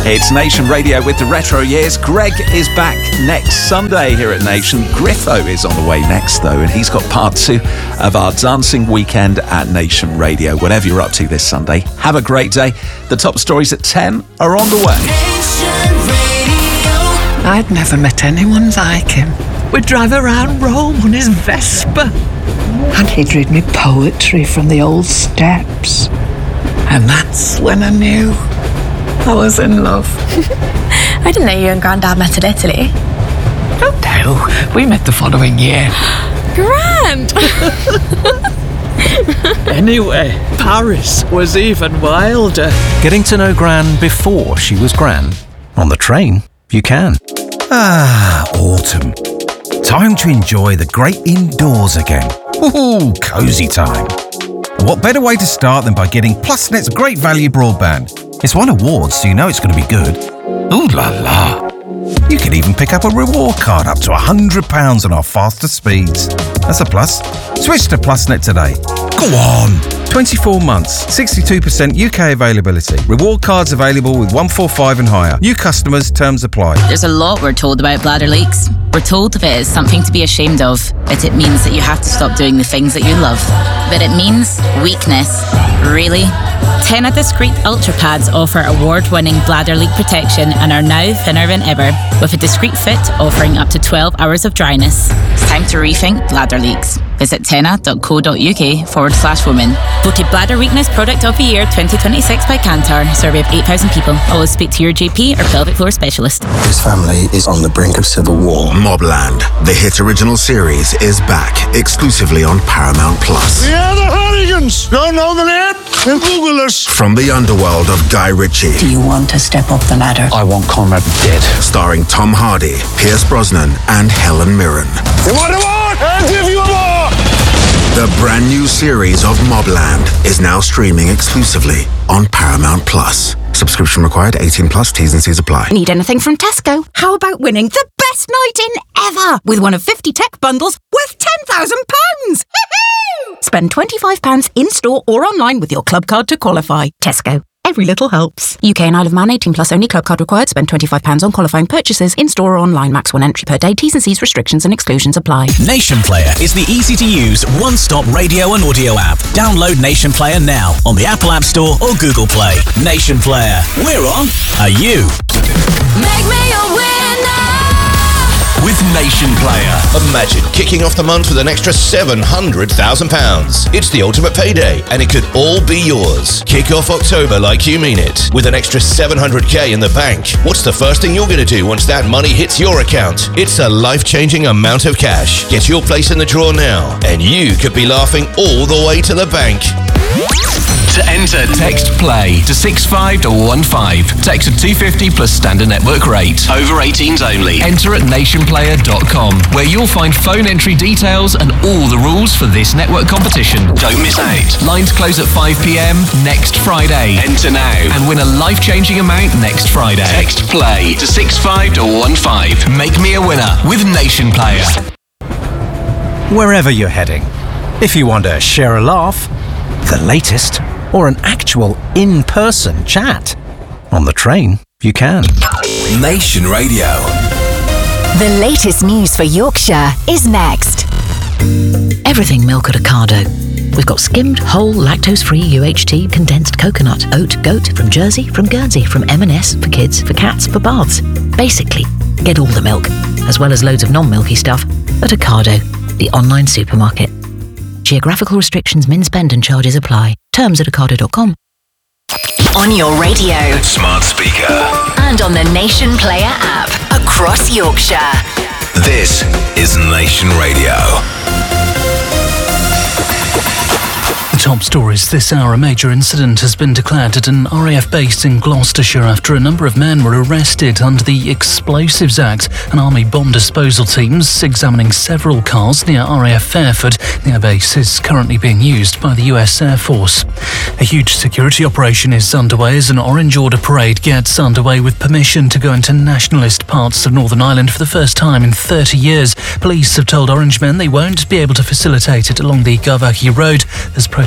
It's Nation Radio with the Retro Years. Greg is back next Sunday here at Nation. Griffo is on the way next, though, and he's got part 2 of our dancing weekend at Nation Radio. Whatever you're up to this Sunday, have a great day. The top stories at 10 are on the way. I'd never met anyone like him. We'd drive around Rome on his Vespa, and he'd read me poetry from the old steps. And that's when I knew I was in love. I didn't know you and Grandad met in Italy. Oh no, we met the following year. Grand! Anyway, Paris was even wilder. Getting to know Gran before she was Gran. On the train, you can. Autumn. Time to enjoy the great indoors again. Ooh, cosy time. And what better way to start than by getting PlusNet's great value broadband? It's won awards, so you know it's going to be good. Ooh la la. You can even pick up a reward card up to £100 on our faster speeds. That's a plus. Switch to PlusNet today. Go on. 24 months, 62% UK availability. Reward cards available with 145 and higher. New customers, terms apply. There's a lot we're told about bladder leaks. We're told of it as something to be ashamed of, but it means that you have to stop doing the things that you love. But it means weakness. Really? Tena Discreet Ultra Pads offer award-winning bladder leak protection and are now thinner than ever, with a discreet fit offering up to 12 hours of dryness. It's time to rethink bladder leaks. Visit tena.co.uk/women. Voted Bladder Weakness Product of the Year 2026 by Kantar. Survey of 8,000 people. Always speak to your GP or pelvic floor specialist. His family is on the brink of civil war. Mobland, the hit original series, is back exclusively on Paramount Plus. Yeah, the Hooligans! Don't know the name? Google us. From the underworld of Guy Ritchie. Do you want to step up the ladder? I want Conrad dead. Starring Tom Hardy, Pierce Brosnan, and Helen Mirren. You want a war? I'll give you a war! The brand new series of Mobland is now streaming exclusively on Paramount Plus. Subscription required, 18 plus, T's and C's apply. Need anything from Tesco? How about winning the best night in ever with one of 50 tech bundles worth £10,000? Spend £25 in-store or online with your club card to qualify. Tesco. Every little helps. UK and Isle of Man, 18 plus only. Club card required. Spend £25 on qualifying purchases in-store or online. Max 1 entry per day. T's and C's restrictions and exclusions apply. Nation Player is the easy-to-use one-stop radio and audio app. Download Nation Player now on the Apple App Store or Google Play. Nation Player. We're on. Are you? Make me a winner! With Nation Player. Imagine kicking off the month with an extra £700,000. It's the ultimate payday, and it could all be yours. Kick off October like you mean it, with an extra $700K in the bank. What's the first thing you're going to do once that money hits your account? It's a life-changing amount of cash. Get your place in the draw now, and you could be laughing all the way to the bank. To enter, text PLAY to 65215. Text at 250 plus standard network rate. Over 18s only. Enter at nationplayer.com, where you'll find phone entry details and all the rules for this network competition. Don't miss out. Lines close at 5 p.m. next Friday. Enter now and win a life-changing amount next Friday. Text PLAY to 65215. Make me a winner with Nation Player. Wherever you're heading, if you want to share a laugh, the latest, or an actual in-person chat, on the train, you can. Nation Radio. The latest news for Yorkshire is next. Everything milk at Ocado. We've got skimmed, whole, lactose-free, UHT, condensed coconut, oat, goat, from Jersey, from Guernsey, from M&S, for kids, for cats, for baths. Basically, get all the milk, as well as loads of non-milky stuff, at Ocado, the online supermarket. Geographical restrictions, min spend and charges apply. Terms at ocado.com. On your radio, smart speaker, and on the Nation Player app across Yorkshire. This is Nation Radio. Top stories this hour. A major incident has been declared at an RAF base in Gloucestershire after a number of men were arrested under the Explosives Act. An army bomb disposal team's examining several cars near RAF Fairford. The air base is currently being used by the US Air Force. A huge security operation is underway as an Orange Order parade gets underway with permission to go into nationalist parts of Northern Ireland for the first time in 30 years. Police have told Orange men they won't be able to facilitate it along the Garvaghy Road as protesters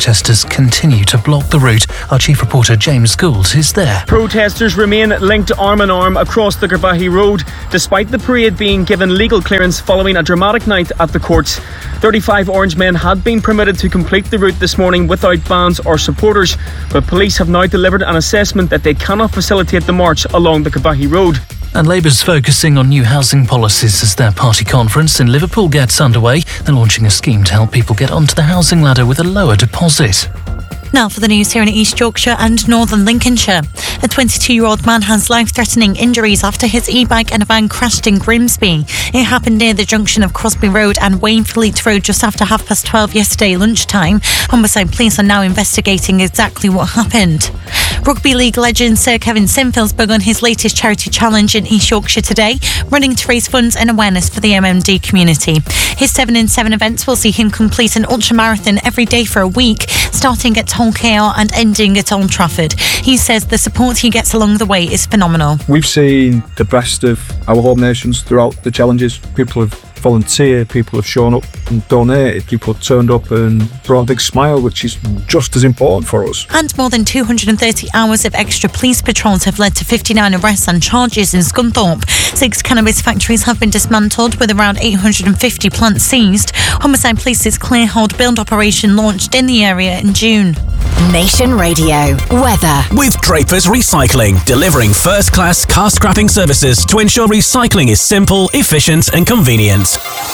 protesters continue to block the route. Our chief reporter James Gould is there. Protesters remain linked arm in arm across the Garbahi Road, despite the parade being given legal clearance following a dramatic night at the courts. 35 Orange men had been permitted to complete the route this morning without bands or supporters, but police have now delivered an assessment that they cannot facilitate the march along the Garbahi Road. And Labour's focusing on new housing policies as their party conference in Liverpool gets underway. They're launching a scheme to help people get onto the housing ladder with a lower deposit. Now for the news here in East Yorkshire and Northern Lincolnshire. A 22-year-old man has life-threatening injuries after his e-bike and a van crashed in Grimsby. It happened near the junction of Crosby Road and Wainfleet Road just after 12:30 yesterday lunchtime. Homicide police are now investigating exactly what happened. Rugby League legend Sir Kevin Sinfield's begun his latest charity challenge in East Yorkshire today, running to raise funds and awareness for the MMD community. His 7 in 7 events will see him complete an ultramarathon every day for a week, starting at Hull KR and ending at Old Trafford. He says the support he gets along the way is phenomenal. We've seen the best of our home nations throughout the challenges. People have volunteered, people have shown up and donated, people have turned up and brought a big smile, which is just as important for us. And more than 230 hours of extra police patrols have led to 59 arrests and charges in Scunthorpe. 6 cannabis factories have been dismantled with around 850 plants seized. Homicide Police's Clear Hold build operation launched in the area in June. Nation Radio weather. With Draper's Recycling, delivering first-class car scrapping services to ensure recycling is simple, efficient and convenient.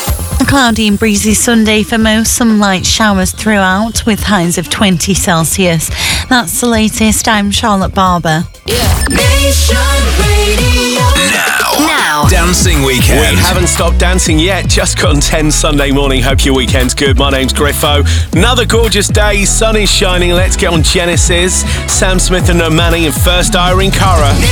A cloudy and breezy Sunday for most, some light showers throughout with highs of 20 Celsius. That's the latest. I'm Charlotte Barber. Nation Radio. Now, Dancing Weekend. We haven't stopped dancing yet, just gone 10 Sunday morning. Hope your weekend's good. My name's Griffo. Another gorgeous day, sun is shining. Let's get on Genesis, Sam Smith and No Manning, and first Irene Cara.